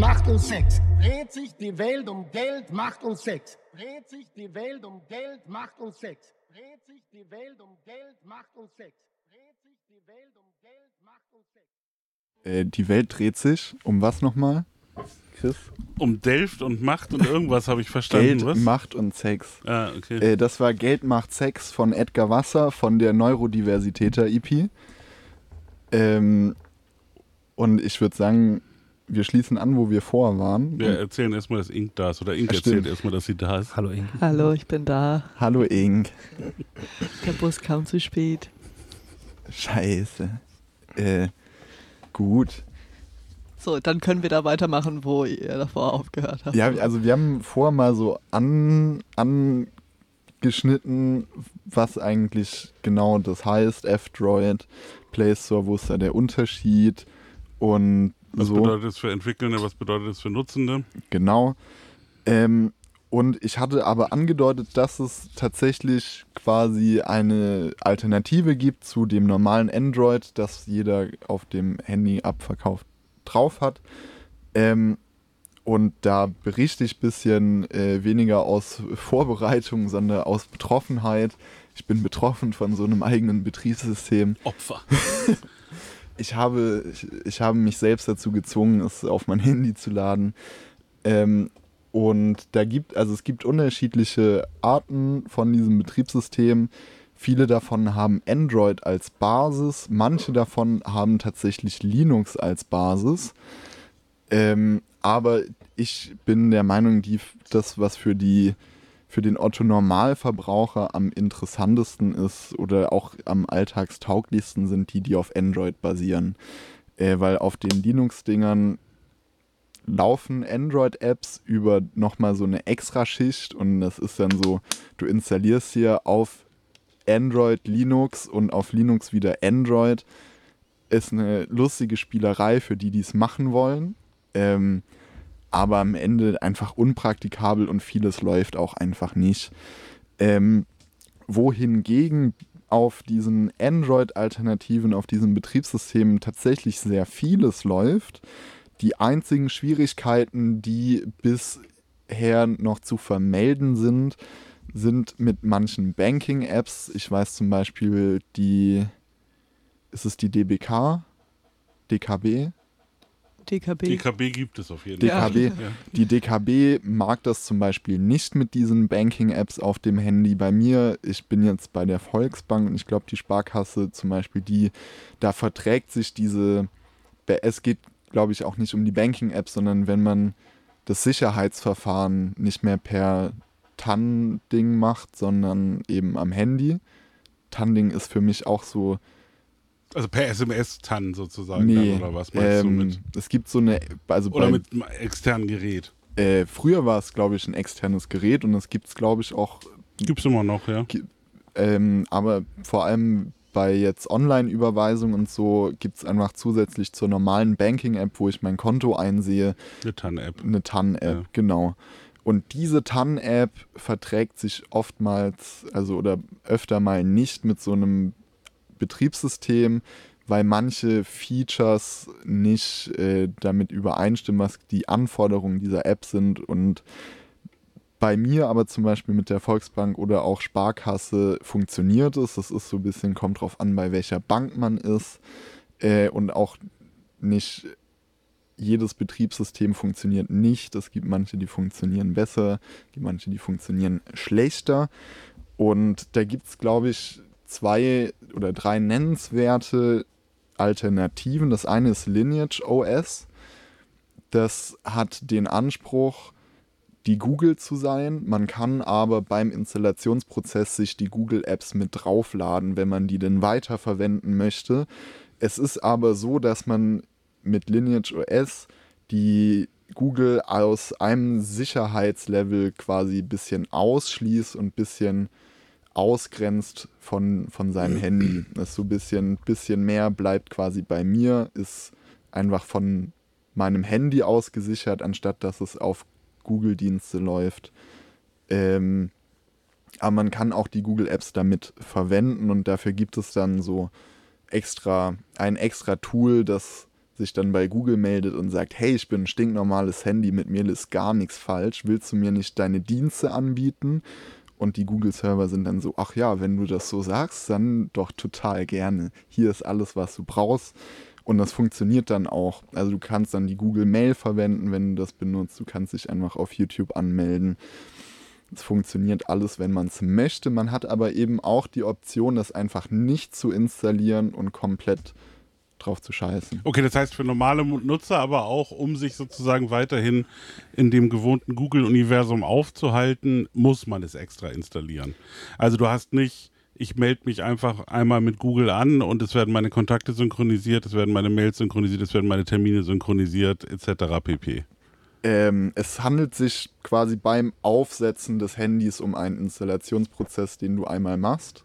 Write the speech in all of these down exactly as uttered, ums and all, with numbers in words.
Macht und Sex. Dreht sich die Welt um Geld, Macht und Sex. Dreht sich die Welt um Geld, Macht und Sex. Dreht sich die Welt um Geld, Macht und Sex. Dreht sich die Welt um Geld, Macht und Sex. Äh, die Welt dreht sich um was nochmal, Chris? Um Delft und Macht und irgendwas habe ich verstanden. Geld, was? Macht und Sex. Ah, okay. Äh, das war Geld, Macht, Sex von Edgar Wasser von der Neurodiversitäter-E P. Ähm, und ich würde sagen, wir schließen an, wo wir vorher waren. Wir erzählen erstmal, dass Ink da ist. Oder Ink Ja, erzählt stimmt. erstmal, dass sie da ist. Hallo Inge. Hallo, ich bin da. Hallo Ink. Der Bus kam zu spät. Scheiße. Äh, gut. So, dann können wir da weitermachen, wo ihr davor aufgehört habt. Ja, also wir haben vorher mal so an, angeschnitten, was eigentlich genau das heißt, F-Droid, Play Store, wo ist da der Unterschied und Was so. bedeutet das für Entwickelnde, was bedeutet das für Nutzende? Genau. Ähm, und ich hatte aber angedeutet, dass es tatsächlich quasi eine Alternative gibt zu dem normalen Android, das jeder auf dem Handy abverkauft drauf hat. Ähm, und da berichte ich ein bisschen äh, weniger aus Vorbereitung, sondern aus Betroffenheit. Ich bin betroffen von so einem eigenen Betriebssystem. Opfer. Ich habe, ich, ich habe mich selbst dazu gezwungen, es auf mein Handy zu laden. Ähm, und da gibt, also es gibt unterschiedliche Arten von diesem Betriebssystem. Viele davon haben Android als Basis, manche davon haben tatsächlich Linux als Basis. Ähm, aber ich bin der Meinung, die, das, was für die für den Otto-Normalverbraucher am interessantesten ist oder auch am alltagstauglichsten sind die, die auf Android basieren. Äh, weil auf den Linux-Dingern laufen Android-Apps über nochmal so eine Extraschicht und das ist dann so, du installierst hier auf Android Linux und auf Linux wieder Android. Ist eine lustige Spielerei für die, die es machen wollen. Ähm, aber am Ende einfach unpraktikabel und vieles läuft auch einfach nicht. Ähm, wohingegen auf diesen Android-Alternativen, auf diesen Betriebssystemen tatsächlich sehr vieles läuft. Die einzigen Schwierigkeiten, die bisher noch zu vermelden sind, sind mit manchen Banking-Apps. Ich weiß zum Beispiel, die, ist es die D B K? D K B? D K B. D K B gibt es auf jeden D K Fall. B. Ja. Die D K B mag das zum Beispiel nicht mit diesen Banking-Apps auf dem Handy. Bei mir, ich bin jetzt bei der Volksbank und ich glaube, die Sparkasse zum Beispiel, die, da verträgt sich diese, es geht, glaube ich, auch nicht um die Banking-App, sondern wenn man das Sicherheitsverfahren nicht mehr per T A N-Ding macht, sondern eben am Handy. T A N-Ding ist für mich auch so. Also per S M S-T A N sozusagen Nee, dann, oder was meinst ähm, du mit? es gibt so eine, also Oder bei, mit einem externen Gerät. äh, früher war es, glaube ich, ein externes Gerät und es gibt es, glaube ich, auch, Gibt es immer noch, ja. ähm, aber vor allem bei jetzt Online-Überweisung und so gibt es einfach zusätzlich zur normalen Banking-App, wo ich mein Konto einsehe, Eine T A N-App. eine T A N-App, Ja. genau. Und diese T A N-App verträgt sich oftmals, also oder öfter mal nicht mit so einem Betriebssystem, weil manche Features nicht äh, damit übereinstimmen, was die Anforderungen dieser App sind. Und bei mir aber zum Beispiel mit der Volksbank oder auch Sparkasse funktioniert es. Das ist so ein bisschen, kommt drauf an, bei welcher Bank man ist. Äh, und auch nicht jedes Betriebssystem funktioniert nicht. Es gibt manche, die funktionieren besser, es gibt manche, die funktionieren schlechter. Und da gibt es, glaube ich, zwei oder drei nennenswerte Alternativen. Das eine ist Lineage O S. Das hat den Anspruch, die Google zu sein. Man kann aber beim Installationsprozess sich die Google-Apps mit draufladen, wenn man die denn weiterverwenden möchte. Es ist aber so, dass man mit Lineage O S die Google aus einem Sicherheitslevel quasi ein bisschen ausschließt und ein bisschen ausgrenzt von, von seinem Handy. Das ist so ein bisschen, bisschen mehr bleibt quasi bei mir, ist einfach von meinem Handy aus gesichert, anstatt dass es auf Google-Dienste läuft. Ähm, aber man kann auch die Google-Apps damit verwenden und dafür gibt es dann so extra, ein extra Tool, das sich dann bei Google meldet und sagt, hey, ich bin ein stinknormales Handy, mit mir ist gar nichts falsch, willst du mir nicht deine Dienste anbieten? Und die Google-Server sind dann so, ach ja, wenn du das so sagst, dann doch total gerne. Hier ist alles, was du brauchst. Und das funktioniert dann auch. Also du kannst dann die Google Mail verwenden, wenn du das benutzt. Du kannst dich einfach auf YouTube anmelden. Es funktioniert alles, wenn man es möchte. Man hat aber eben auch die Option, das einfach nicht zu installieren und komplett drauf zu scheißen. Okay, das heißt für normale Nutzer, aber auch um sich sozusagen weiterhin in dem gewohnten Google-Universum aufzuhalten, muss man es extra installieren. Also du hast nicht, ich melde mich einfach einmal mit Google an und es werden meine Kontakte synchronisiert, es werden meine Mails synchronisiert, es werden meine Termine synchronisiert, et cetera pp. Ähm, es handelt sich quasi beim Aufsetzen des Handys um einen Installationsprozess, den du einmal machst.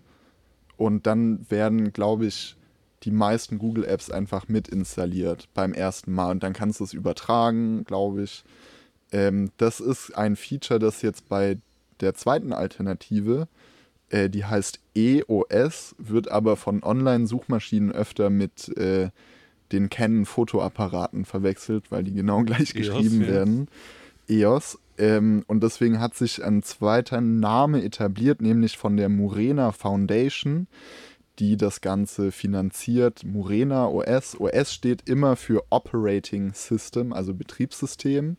Und dann werden, glaube ich, die meisten Google-Apps einfach mit installiert beim ersten Mal. Und dann kannst du es übertragen, glaube ich. Ähm, das ist ein Feature, das jetzt bei der zweiten Alternative, äh, die heißt E O S, wird aber von Online-Suchmaschinen öfter mit äh, den Canon-Fotoapparaten verwechselt, weil die genau gleich E O S, geschrieben ja. werden. E O S. Ähm, und deswegen hat sich ein zweiter Name etabliert, nämlich von der Murena Foundation, die das Ganze finanziert. Murena O S. O S steht immer für Operating System, also Betriebssystem.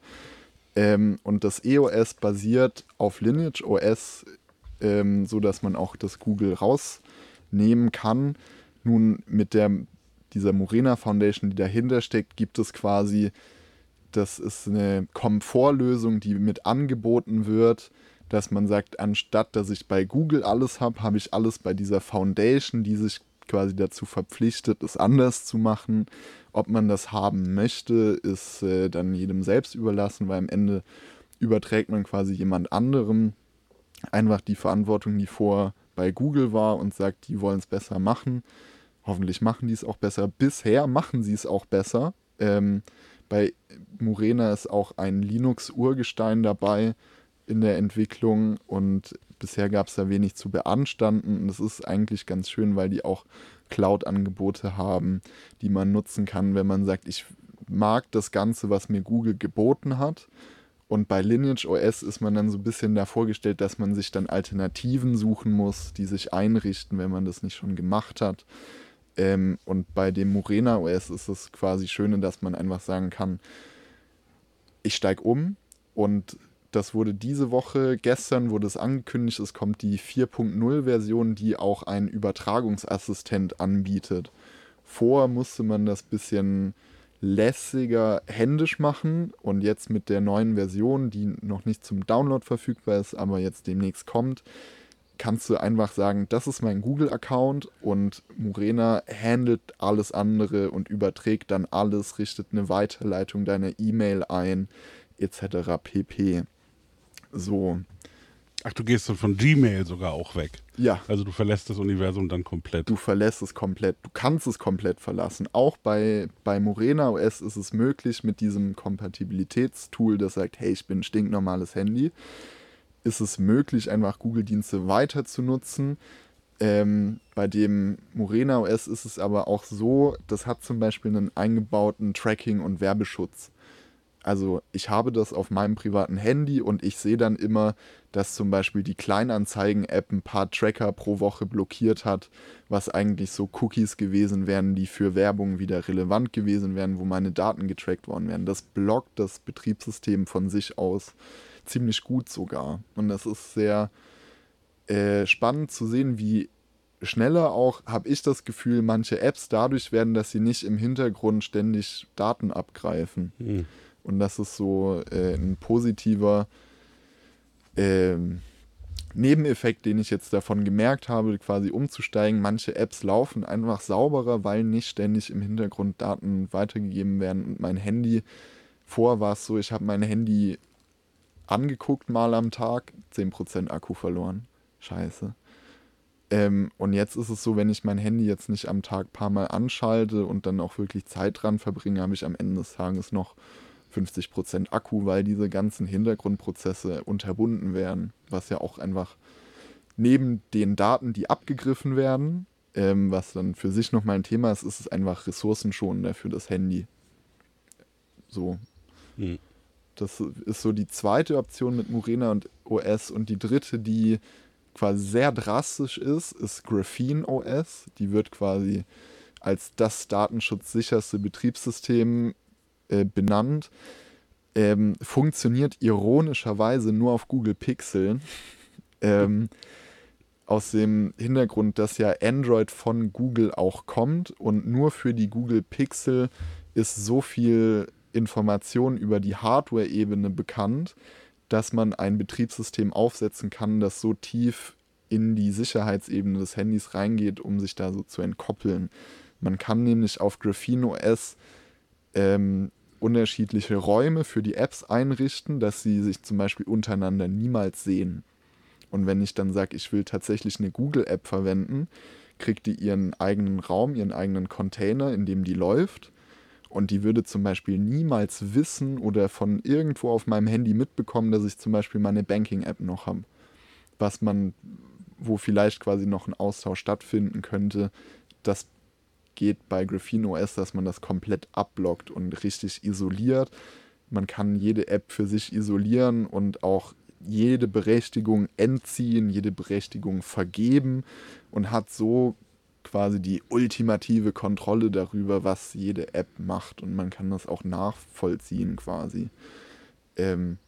Ähm, und das E O S basiert auf Lineage O S, ähm, sodass man auch das Google rausnehmen kann. Nun mit der dieser Murena Foundation, die dahinter steckt, gibt es quasi, das ist eine Komfortlösung, die mit angeboten wird, dass man sagt, anstatt dass ich bei Google alles habe, habe ich alles bei dieser Foundation, die sich quasi dazu verpflichtet, es anders zu machen. Ob man das haben möchte, ist äh, dann jedem selbst überlassen, weil am Ende überträgt man quasi jemand anderem einfach die Verantwortung, die vor bei Google war und sagt, die wollen es besser machen. Hoffentlich machen die es auch besser. Bisher machen sie es auch besser. Ähm, bei Murena ist auch ein Linux-Urgestein dabei in der Entwicklung und bisher gab es da wenig zu beanstanden. Und das ist eigentlich ganz schön, weil die auch Cloud-Angebote haben, die man nutzen kann, wenn man sagt, ich mag das Ganze, was mir Google geboten hat. Und bei Lineage O S ist man dann so ein bisschen davor gestellt, dass man sich dann Alternativen suchen muss, die sich einrichten, wenn man das nicht schon gemacht hat. Ähm, und bei dem Murena O S ist es quasi schön, dass man einfach sagen kann, ich steige um und das wurde diese Woche, gestern wurde es angekündigt, es kommt die vier Punkt null Version, die auch einen Übertragungsassistent anbietet. Vorher musste man das bisschen lässiger händisch machen und jetzt mit der neuen Version, die noch nicht zum Download verfügbar ist, aber jetzt demnächst kommt, kannst du einfach sagen, das ist mein Google-Account und Murena handelt alles andere und überträgt dann alles, richtet eine Weiterleitung deiner E-Mail ein, et cetera pp. So. Ach, du gehst dann von Gmail sogar auch weg. Ja. Also du verlässt das Universum dann komplett. Du verlässt es komplett. Du kannst es komplett verlassen. Auch bei, bei Murena O S ist es möglich mit diesem Kompatibilitätstool, das sagt, hey, ich bin ein stinknormales Handy, ist es möglich, einfach Google-Dienste weiter zu nutzen. Ähm, bei dem Murena O S ist es aber auch so, das hat zum Beispiel einen eingebauten Tracking- und Werbeschutz. Also ich habe das auf meinem privaten Handy und ich sehe dann immer, dass zum Beispiel die Kleinanzeigen-App ein paar Tracker pro Woche blockiert hat, was eigentlich so Cookies gewesen wären, die für Werbung wieder relevant gewesen wären, wo meine Daten getrackt worden wären. Das blockt das Betriebssystem von sich aus ziemlich gut sogar. Und das ist sehr äh, spannend zu sehen, wie schneller auch, habe ich das Gefühl, manche Apps dadurch werden, dass sie nicht im Hintergrund ständig Daten abgreifen. Hm. Und das ist so äh, ein positiver äh, Nebeneffekt, den ich jetzt davon gemerkt habe, quasi umzusteigen. Manche Apps laufen einfach sauberer, weil nicht ständig im Hintergrund Daten weitergegeben werden. Und mein Handy, vorher war es so, ich habe mein Handy angeguckt mal am Tag, zehn Prozent Akku verloren. Scheiße. Ähm, und jetzt ist es so, wenn ich mein Handy jetzt nicht am Tag ein paar Mal anschalte und dann auch wirklich Zeit dran verbringe, habe ich am Ende des Tages noch fünfzig Prozent Akku, weil diese ganzen Hintergrundprozesse unterbunden werden, was ja auch einfach neben den Daten, die abgegriffen werden, ähm, was dann für sich nochmal ein Thema ist, ist es einfach ressourcenschonender für das Handy. So. Hm. Das ist so die zweite Option mit Murena und O S. Und die dritte, die quasi sehr drastisch ist, ist Graphene O S. Die wird quasi als das datenschutzsicherste Betriebssystem äh, benannt. Ähm, funktioniert ironischerweise nur auf Google Pixel. ähm, aus dem Hintergrund, dass ja Android von Google auch kommt und nur für die Google Pixel ist so viel Information über die Hardware-Ebene bekannt, dass man ein Betriebssystem aufsetzen kann, das so tief in die Sicherheitsebene des Handys reingeht, um sich da so zu entkoppeln. Man kann nämlich auf Graphene O S ähm, unterschiedliche Räume für die Apps einrichten, dass sie sich zum Beispiel untereinander niemals sehen. Und wenn ich dann sage, ich will tatsächlich eine Google-App verwenden, kriegt die ihren eigenen Raum, ihren eigenen Container, in dem die läuft. Und die würde zum Beispiel niemals wissen oder von irgendwo auf meinem Handy mitbekommen, dass ich zum Beispiel meine Banking-App noch habe. Was man, wo vielleicht quasi noch ein Austausch stattfinden könnte, das geht bei Graphene O S, dass man das komplett abblockt und richtig isoliert. Man kann jede App für sich isolieren und auch jede Berechtigung entziehen, jede Berechtigung vergeben und hat so quasi die ultimative Kontrolle darüber, was jede App macht. Und man kann das auch nachvollziehen quasi. Ähm,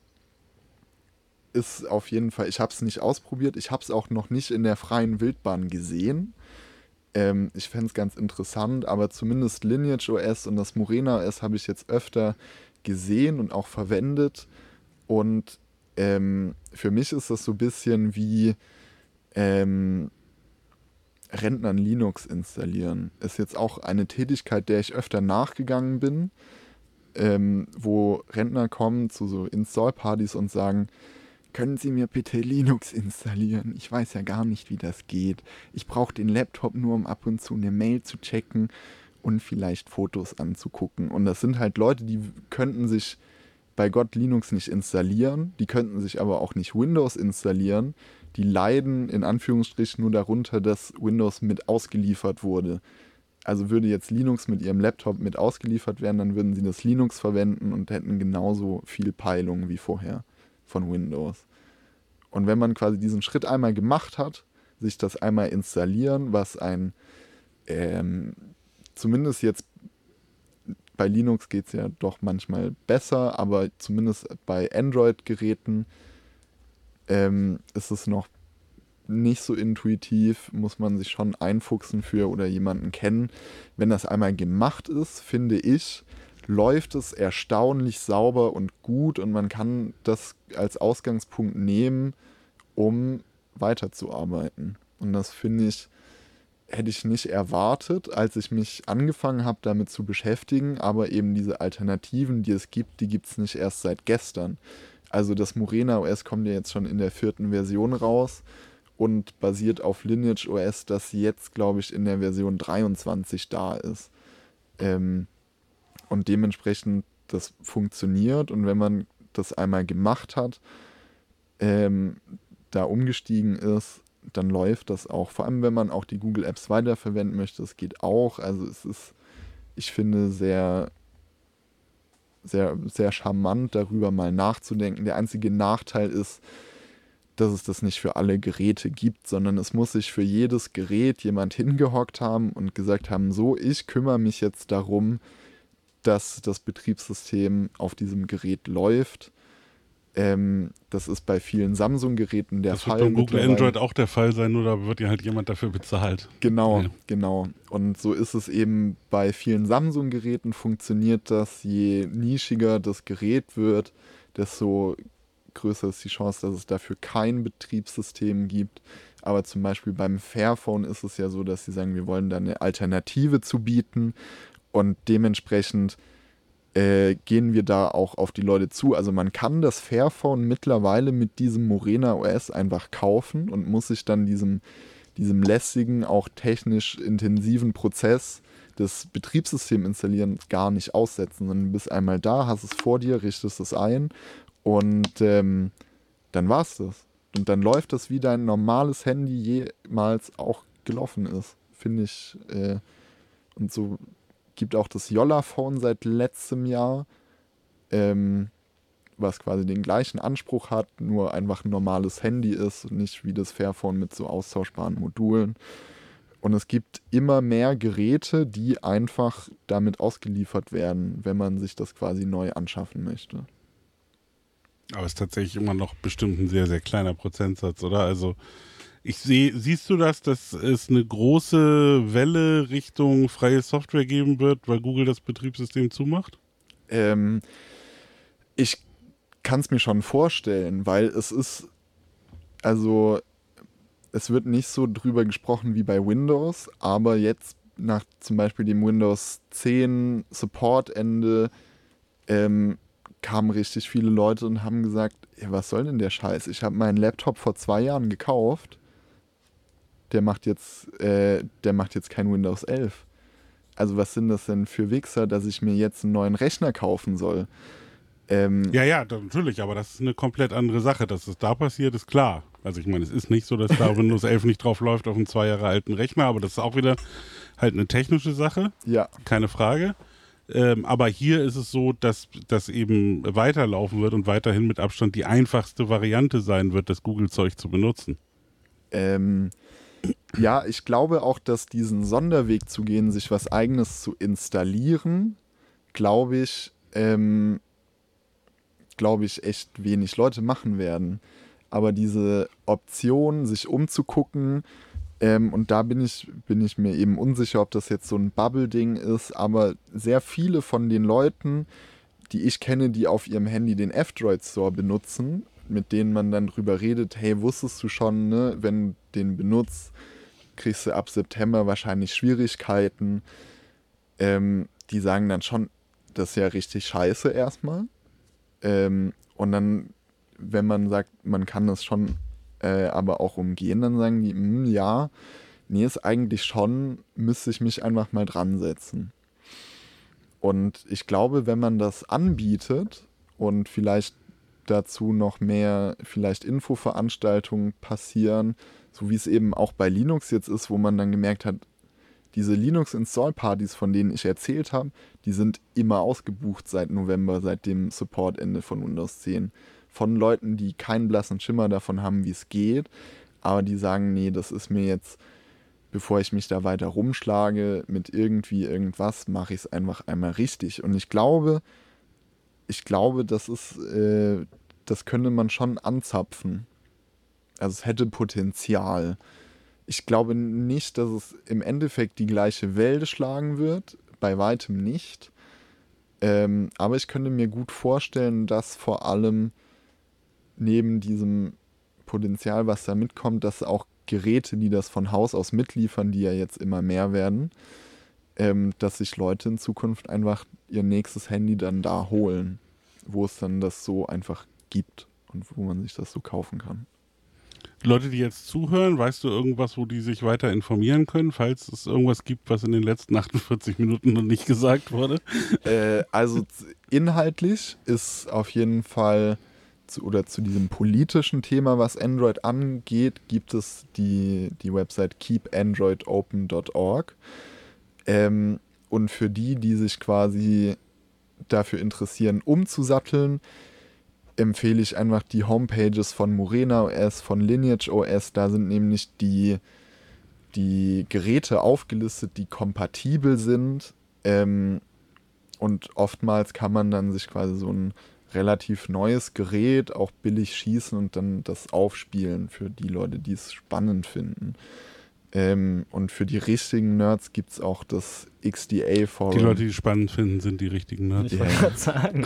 ist auf jeden Fall, ich habe es nicht ausprobiert, ich habe es auch noch nicht in der freien Wildbahn gesehen. Ähm, ich fände es ganz interessant, aber zumindest Lineage O S und das Murena O S habe ich jetzt öfter gesehen und auch verwendet. Und ähm, für mich ist das so ein bisschen wie ähm, Rentnern Linux installieren. Ist jetzt auch eine Tätigkeit, der ich öfter nachgegangen bin, ähm, wo Rentner kommen zu so Install-Partys und sagen, können Sie mir bitte Linux installieren? Ich weiß ja gar nicht, wie das geht. Ich brauche den Laptop nur, um ab und zu eine Mail zu checken und vielleicht Fotos anzugucken. Und das sind halt Leute, die könnten sich bei Gott Linux nicht installieren, die könnten sich aber auch nicht Windows installieren. Die leiden in Anführungsstrichen nur darunter, dass Windows mit ausgeliefert wurde. Also würde jetzt Linux mit ihrem Laptop mit ausgeliefert werden, dann würden sie das Linux verwenden und hätten genauso viel Peilung wie vorher von Windows. Und wenn man quasi diesen Schritt einmal gemacht hat, sich das einmal installieren, was ein ähm, zumindest jetzt bei Linux geht es ja doch manchmal besser, aber zumindest bei Android-Geräten ähm, ist es noch nicht so intuitiv, muss man sich schon einfuchsen für oder jemanden kennen. Wenn das einmal gemacht ist, finde ich, läuft es erstaunlich sauber und gut und man kann das als Ausgangspunkt nehmen, um weiterzuarbeiten. Und das finde ich, hätte ich nicht erwartet, als ich mich angefangen habe, damit zu beschäftigen, aber eben diese Alternativen, die es gibt, die gibt es nicht erst seit gestern. Also das Murena O S kommt ja jetzt schon in der vierten Version raus und basiert auf Lineage O S, das jetzt, glaube ich, in der Version dreiundzwanzig da ist. Ähm, und dementsprechend, das funktioniert und wenn man das einmal gemacht hat, ähm, da umgestiegen ist, dann läuft das auch. Vor allem, wenn man auch die Google Apps weiterverwenden möchte, das geht auch. Also es ist, ich finde, sehr, sehr, sehr charmant, darüber mal nachzudenken. Der einzige Nachteil ist, dass es das nicht für alle Geräte gibt, sondern es muss sich für jedes Gerät jemand hingehockt haben und gesagt haben, so, ich kümmere mich jetzt darum, dass das Betriebssystem auf diesem Gerät läuft. Ähm, das ist bei vielen Samsung-Geräten der das Fall. Das wird beim Google Android auch der Fall sein, nur da wird ja halt jemand dafür bezahlt. Genau, ja. genau. Und so ist es eben bei vielen Samsung-Geräten funktioniert das. Je nischiger das Gerät wird, desto größer ist die Chance, dass es dafür kein Betriebssystem gibt. Aber zum Beispiel beim Fairphone ist es ja so, dass sie sagen, wir wollen da eine Alternative zu bieten und dementsprechend Äh, gehen wir da auch auf die Leute zu. Also man kann das Fairphone mittlerweile mit diesem Murena O S einfach kaufen und muss sich dann diesem, diesem lästigen, auch technisch intensiven Prozess des Betriebssystems installieren gar nicht aussetzen, sondern du bist einmal da, hast es vor dir, richtest es ein und ähm, dann war's das. Und dann läuft das, wie dein normales Handy jemals auch gelaufen ist, finde ich. Äh, und so gibt auch das Jolla-Phone seit letztem Jahr, ähm, was quasi den gleichen Anspruch hat, nur einfach ein normales Handy ist und nicht wie das Fairphone mit so austauschbaren Modulen. Und es gibt immer mehr Geräte, die einfach damit ausgeliefert werden, wenn man sich das quasi neu anschaffen möchte. Aber es ist tatsächlich immer noch bestimmt ein sehr, sehr kleiner Prozentsatz, oder? Also ich sehe, siehst du das, dass es eine große Welle Richtung freie Software geben wird, weil Google das Betriebssystem zumacht? Ähm, ich kann es mir schon vorstellen, weil es ist, also es wird nicht so drüber gesprochen wie bei Windows, aber jetzt nach zum Beispiel dem Windows zehn Support-Ende ähm, kamen richtig viele Leute und haben gesagt, ja, was soll denn der Scheiß? Ich habe meinen Laptop vor zwei Jahren gekauft, der macht jetzt, äh, der macht jetzt kein Windows elf. Also was sind das denn für Wichser, dass ich mir jetzt einen neuen Rechner kaufen soll? Ähm, Ja, ja, da, natürlich, aber das ist eine komplett andere Sache. Dass es da passiert, ist klar. Also ich meine, es ist nicht so, dass da Windows elf nicht drauf läuft auf einem zwei Jahre alten Rechner, aber das ist auch wieder halt eine technische Sache, ja, keine Frage. Ähm, aber hier ist es so, dass das eben weiterlaufen wird und weiterhin mit Abstand die einfachste Variante sein wird, das Google-Zeug zu benutzen. Ähm, ja, ich glaube auch, dass diesen Sonderweg zu gehen, sich was Eigenes zu installieren, glaube ich, ähm, glaube ich, echt wenig Leute machen werden. Aber diese Option, sich umzugucken, ähm, und da bin ich, bin ich mir eben unsicher, ob das jetzt so ein Bubble-Ding ist, aber sehr viele von den Leuten, die ich kenne, die auf ihrem Handy den F-Droid Store benutzen, mit denen man dann drüber redet, hey, wusstest du schon, ne, wenn du den benutzt, kriegst du ab September wahrscheinlich Schwierigkeiten. Ähm, die sagen dann schon, das ist ja richtig scheiße erstmal. Ähm, und dann, wenn man sagt, man kann das schon äh, aber auch umgehen, dann sagen die, mh, ja, nee, ist eigentlich schon, müsste ich mich einfach mal dran setzen. Und ich glaube, wenn man das anbietet und vielleicht dazu noch mehr vielleicht Infoveranstaltungen passieren, so wie es eben auch bei Linux jetzt ist, wo man dann gemerkt hat, diese Linux-Install-Partys, von denen ich erzählt habe, die sind immer ausgebucht seit November, seit dem Support-Ende von Windows zehn. Von Leuten, die keinen blassen Schimmer davon haben, wie es geht, aber die sagen, nee, das ist mir jetzt, bevor ich mich da weiter rumschlage mit irgendwie irgendwas, mache ich es einfach einmal richtig. Und ich glaube, ich glaube, das ist, äh, das könnte man schon anzapfen. Also es hätte Potenzial. Ich glaube nicht, dass es im Endeffekt die gleiche Welle schlagen wird, bei weitem nicht. Ähm, aber ich könnte mir gut vorstellen, dass vor allem neben diesem Potenzial, was da mitkommt, dass auch Geräte, die das von Haus aus mitliefern, die ja jetzt immer mehr werden, ähm, dass sich Leute in Zukunft einfach ihr nächstes Handy dann da holen, wo es dann das so einfach gibt und wo man sich das so kaufen kann. Leute, die jetzt zuhören, weißt du irgendwas, wo die sich weiter informieren können, falls es irgendwas gibt, was in den letzten achtundvierzig Minuten noch nicht gesagt wurde? Äh, also inhaltlich ist auf jeden Fall zu, oder zu diesem politischen Thema, was Android angeht, gibt es die, die Website keep android open dot org. Ähm, und für die, die sich quasi dafür interessieren, umzusatteln, empfehle ich einfach die Homepages von Murena O S, von Lineage O S. Da sind nämlich die, die Geräte aufgelistet, die kompatibel sind. Ähm, und oftmals kann man dann sich quasi so ein relativ neues Gerät auch billig schießen und dann das aufspielen für die Leute, die es spannend finden. Ähm, und für die richtigen Nerds gibt es auch das X D A-Forum. Die Leute, die es spannend finden, sind die richtigen Nerds. Ich wollte Ja. gerade sagen.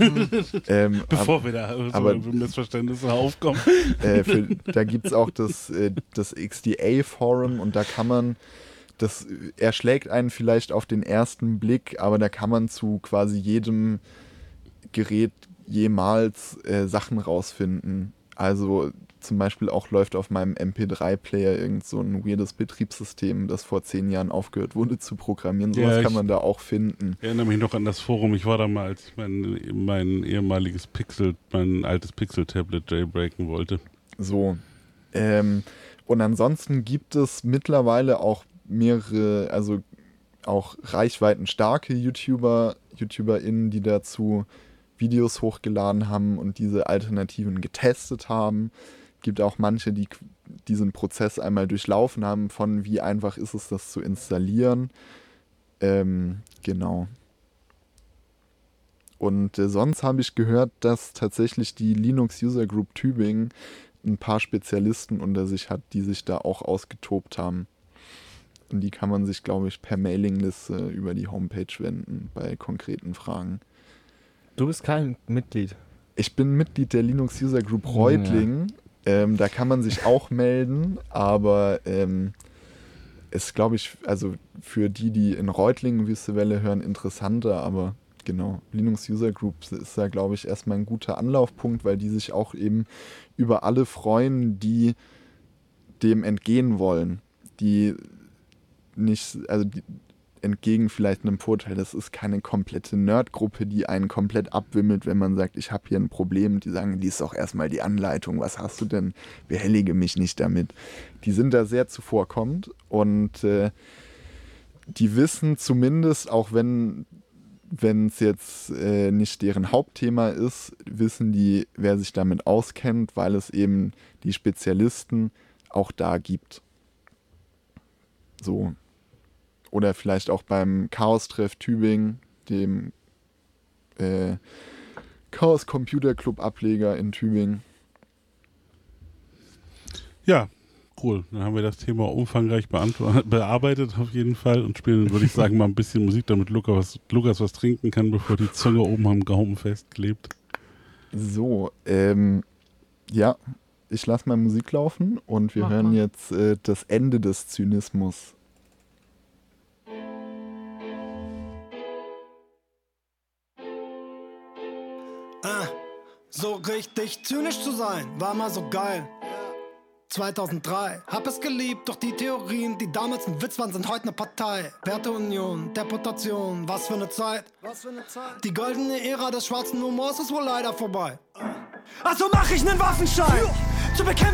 ähm, Bevor wir da so aber- Missverständnisse aufkommen. Äh, für, da gibt es auch das, äh, das X D A-Forum und da kann man, das erschlägt einen vielleicht auf den ersten Blick, aber da kann man zu quasi jedem Gerät jemals äh, Sachen rausfinden. Also zum Beispiel auch läuft auf meinem M P drei Player irgend so ein weirdes Betriebssystem, das vor zehn Jahren aufgehört wurde zu programmieren. Sowas Ja, ich- kann man da auch finden. Ich erinnere mich noch an das Forum. Ich war da mal, als ich mein, mein ehemaliges Pixel, mein altes Pixel-Tablet jailbreaken wollte. So. Ähm, und ansonsten gibt es mittlerweile auch mehrere, also auch reichweitenstarke YouTuber, YouTuberInnen, die dazu Videos hochgeladen haben und diese Alternativen getestet haben. Es gibt auch manche, die diesen Prozess einmal durchlaufen haben, von wie einfach ist es, das zu installieren. Ähm, genau. Und äh, sonst habe ich gehört, dass tatsächlich die Linux User Group Tübingen ein paar Spezialisten unter sich hat, die sich da auch ausgetobt haben. Und die kann man sich, glaube ich, per Mailingliste über die Homepage wenden bei konkreten Fragen. Du bist kein Mitglied. Ich bin Mitglied der Linux User Group Reutlingen. Ja. Ähm, da kann man sich auch melden, aber ähm, ist, glaube ich, also für die, die in Reutlingen Wüste Welle hören, interessanter, aber genau, Linux User Group ist da, glaube ich, erstmal ein guter Anlaufpunkt, weil die sich auch eben über alle freuen, die dem entgehen wollen, die nicht, also die, entgegen vielleicht einem Vorteil, das ist keine komplette Nerdgruppe, die einen komplett abwimmelt, wenn man sagt, ich habe hier ein Problem, die sagen, lies doch erstmal die Anleitung, was hast du denn, behellige mich nicht damit. Die sind da sehr zuvorkommend und äh, die wissen zumindest, auch wenn wenn es jetzt äh, nicht deren Hauptthema ist, wissen die, wer sich damit auskennt, weil es eben die Spezialisten auch da gibt. So. Oder vielleicht auch beim Chaos-Treff Tübingen, dem äh, Chaos Computer Club Ableger in Tübingen. Ja, cool. Dann haben wir das Thema umfangreich bearbeitet auf jeden Fall und spielen, würde ich sagen, mal ein bisschen Musik, damit Lukas was, Lukas was trinken kann, bevor die Zunge oben am Gaumen festklebt. So, ähm, ja, ich lasse mal Musik laufen und wir Mach hören mal. jetzt äh, das Ende des Zynismus. Ah, so richtig zynisch zu sein, war mal so geil. zweitausenddrei, hab es geliebt, doch die Theorien, die damals ein Witz waren, sind heute eine Partei. Werteunion, Deportation, was für eine Zeit. Was für eine Zeit. Die goldene Ära des schwarzen Humors ist wohl leider vorbei. Also mach ich nen Waffenschein, zur Bekämpfung